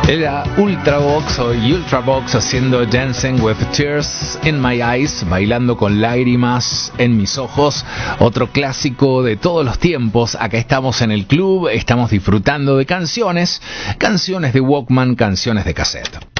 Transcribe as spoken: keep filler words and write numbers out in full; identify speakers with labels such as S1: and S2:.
S1: Era Ultravox o Ultravox haciendo Dancing with Tears in My Eyes, bailando con lágrimas en mis ojos. Otro clásico de todos los tiempos. Acá estamos en el club, estamos disfrutando de canciones, canciones de Walkman, canciones de cassette.